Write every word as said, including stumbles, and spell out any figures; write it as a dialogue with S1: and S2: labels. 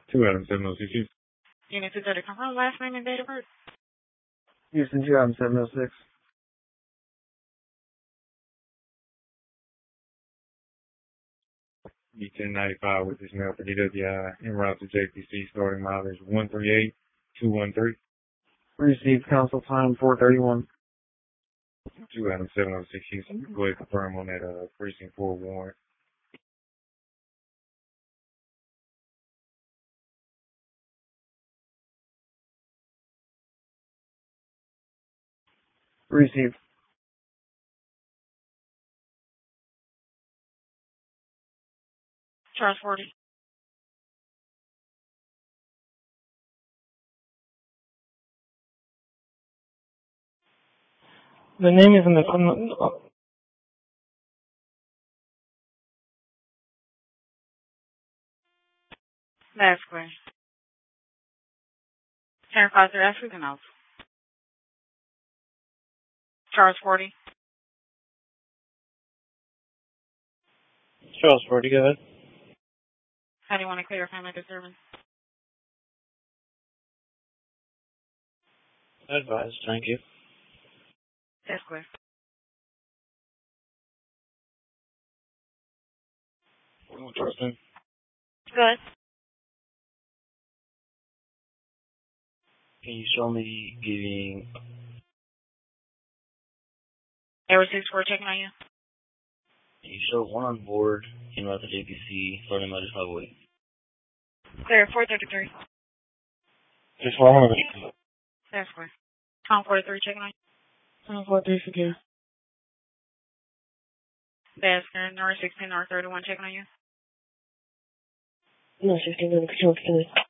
S1: Two Adam seven oh six Houston.
S2: Unit two thirty, confirm last name and date of birth.
S3: Houston two Adam seven oh six.
S1: E ten ninety-five with this mail for D W I en route to J P C starting mileage one three eight two one three.
S3: Received council time four thirty-one.
S1: Two Adam seven oh six Houston. Go ahead and confirm on that uh, precinct four warrant.
S3: Received.
S2: Charles forty.
S3: The name is in the... Uh,
S2: Last question. Karen Foster African oath. Charles forty.
S3: Charles forty, go ahead.
S2: How do you want to clear family disturbance?
S3: Advised, thank you.
S2: That's clear.
S3: Justin.
S2: Good.
S3: Can you show me giving...
S2: Air six four checking on you.
S3: Can you show one on board in route to J P C starting by the highway?
S2: Clear, four thirty-three.
S3: Just one of it.
S2: That's clear. Tom forty-three checking on you.
S3: Tom forty-three, secure.
S2: That's clear. North sixteen, North thirty-one checking on you.
S3: No, sixteen, control,